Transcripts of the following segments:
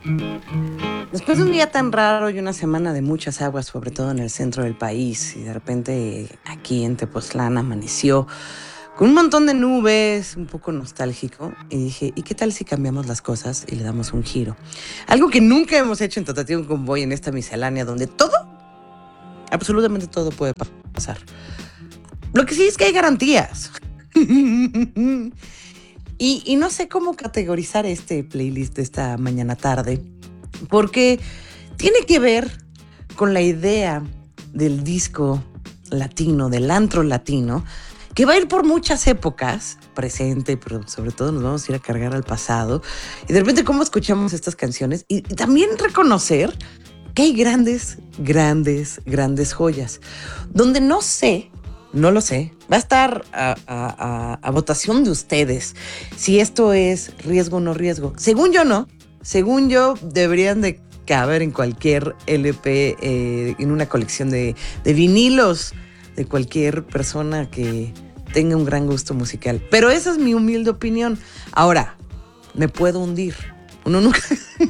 Después de un día tan raro y una semana de muchas aguas, sobre todo en el centro del país, y de repente aquí en Tepoztlán amaneció con un montón de nubes, un poco nostálgico, y dije, ¿y qué tal si cambiamos las cosas y le damos un giro? Algo que nunca hemos hecho en Tatación Convoy, en esta miscelánea, donde todo, absolutamente todo puede pasar. Lo que sí es que hay garantías. Y no sé cómo categorizar este playlist de esta mañana tarde, porque tiene que ver con la idea del disco latino, del antro latino, que va a ir por muchas épocas, presente, pero sobre todo nos vamos a ir a cargar al pasado, y de repente cómo escuchamos estas canciones, y también reconocer que hay grandes, grandes, grandes joyas, donde no sé, no lo sé, va a estar a votación de ustedes si esto es riesgo o no riesgo. Según yo no, según yo deberían de caber en cualquier LP, en una colección de vinilos de cualquier persona que tenga un gran gusto musical. Pero esa es mi humilde opinión. Ahora, me puedo hundir. Uno nunca,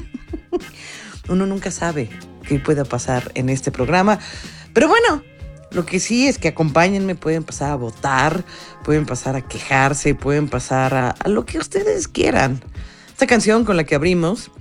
uno nunca sabe qué pueda pasar en este programa. Pero bueno, lo que sí es que acompáñenme, pueden pasar a votar, pueden pasar a quejarse, pueden pasar a lo que ustedes quieran. Esta canción con la que abrimos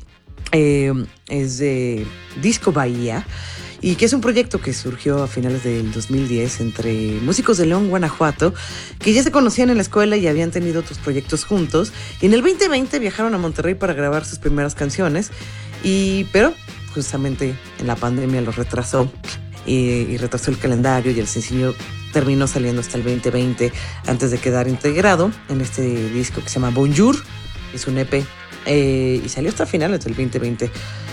es de Disco Bahía, y que es un proyecto que surgió a finales del 2010 entre músicos de León, Guanajuato, que ya se conocían en la escuela y habían tenido otros proyectos juntos, y en el 2020 viajaron a Monterrey para grabar sus primeras canciones, pero justamente en la pandemia los retrasó y retrasó el calendario, y el sencillo terminó saliendo hasta el 2020 antes de quedar integrado en este disco que se llama Bonjour. Es un EP y salió hasta finales del 2020.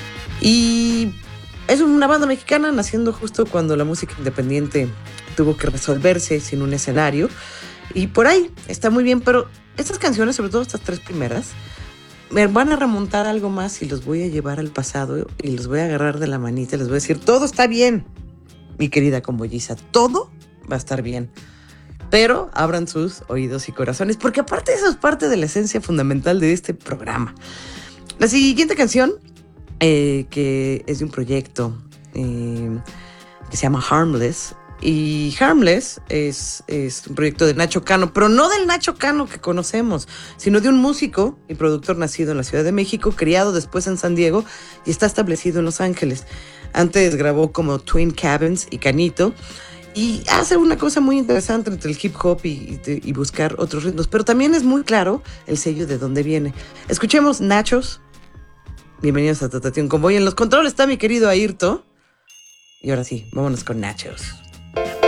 Y es una banda mexicana naciendo justo cuando la música independiente tuvo que resolverse sin un escenario. Y por ahí está muy bien, pero estas canciones, sobre todo estas tres primeras, me van a remontar algo más y los voy a llevar al pasado y los voy a agarrar de la manita y les voy a decir, todo está bien, mi querida convoyiza, todo va a estar bien. Pero abran sus oídos y corazones, porque aparte eso es parte de la esencia fundamental de este programa. La siguiente canción, que es de un proyecto que se llama Harmless. Y Harmless es un proyecto de Nacho Cano, pero no del Nacho Cano que conocemos, sino de un músico y productor nacido en la Ciudad de México, criado después en San Diego y está establecido en Los Ángeles. Antes grabó como Twin Cabins y Canito, y hace una cosa muy interesante entre el hip hop y buscar otros ritmos, pero también es muy claro el sello de dónde viene. Escuchemos Nachos. Bienvenidos a Tatación Convoy. En los controles está mi querido Ayrto. Y ahora sí, vámonos con Nachos.